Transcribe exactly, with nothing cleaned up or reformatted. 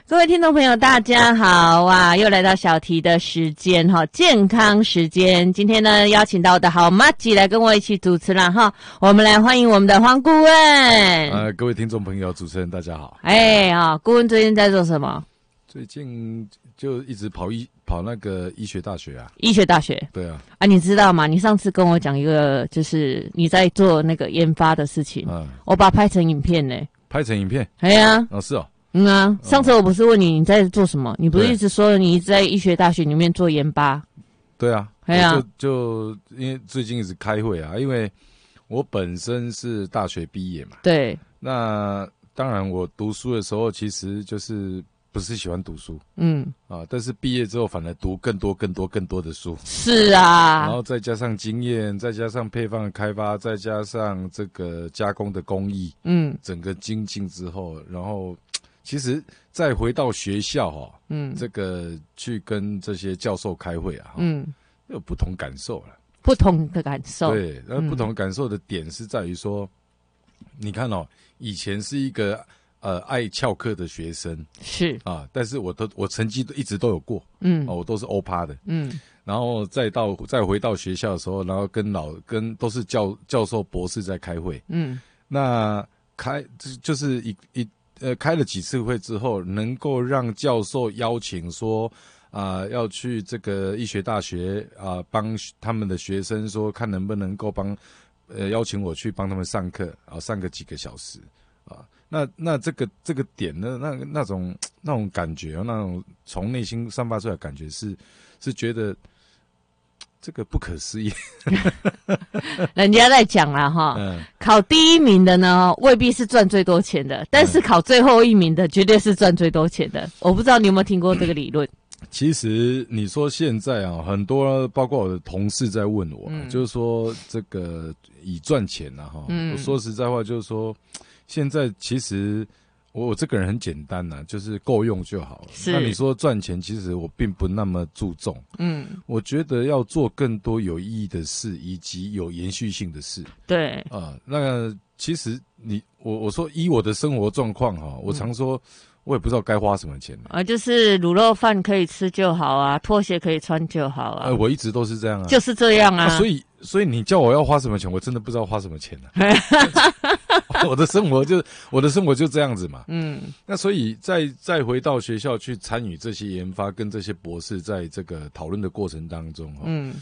各位听众朋友，大家好啊！又来到小题的时间哈，健康时间。今天呢，邀请到我的好麻吉来跟我一起主持了哈。我们来欢迎我们的黄顾问。 呃，各位听众朋友，主持人大家好。 哎啊，顾问最近在做什么？ 最近就一直跑医跑那个医学大学啊。 医学大学。 对啊。 啊，你知道吗？你上次跟我讲一个，就是你在做那个研发的事情。嗯。我把它拍成影片呢。 拍成影片？ 哎呀。 哦，是哦。 嗯啊，上次我不是问你你在做什么，你不是一直说你一直在医学大学里面做研发？ 对啊， 对啊， 就就因为最近一直开会啊，因为我本身是大学毕业嘛。 对。 那当然，我读书的时候其实就是不是喜欢读书，嗯啊，但是毕业之后反而读更多、更多、更多的书。 是啊， 然后再加上经验，再加上配方的开发，再加上这个加工的工艺，嗯，整个精进之后，然后。其实再回到学校哈、哦，嗯，这个去跟这些教授开会啊，嗯，有不同感受了。 不同的感受。 对，那不同感受的点是在于说，嗯、你看哦，以前是一个呃爱翘课的学生， 是啊，但是我都我成绩都一直都有过，嗯，哦，我都是欧趴的，嗯，然后再到再回到学校的时候，然后跟老跟都是教教授博士在开会，嗯，那开就是一一。呃，开了几次会之后，能够让教授邀请说，啊、呃，要去这个医学大学啊，帮、呃、他们的学生说，看能不能够帮，呃，邀请我去帮他们上课啊，上个几个小时啊。那那这个这个点呢，那那种那种感觉，那种从内心散发出来的感觉是是觉得。这个不可思议， 人家在讲啦哈，嗯、考第一名的呢未必是赚最多钱的，但是考最后一名的绝对是赚最多钱的。我不知道你有没有听过这个理论？ 其实你说现在啊，很多包括我的同事在问我，嗯、就是说这个以赚钱啊哈，嗯、我说实在话就是说，现在其实。我这个人很简单呐、啊，就是够用就好了。那你说赚钱，其实我并不那么注重。嗯，我觉得要做更多有意义的事，以及有延续性的事。 对啊、呃，那其实你我我说依我的生活状况哈，我常说。嗯我也不知道该花什么钱啊，就是卤肉饭可以吃就好啊，拖鞋可以穿就好啊。 呃，我一直都是这样啊， 就是这样啊。 啊所以，所以你叫我要花什么钱，我真的不知道花什么钱呢、啊。我的生活就我的生活就这样子嘛。嗯，那所以再再回到学校去参与这些研发，跟这些博士在这个讨论的过程当中，嗯。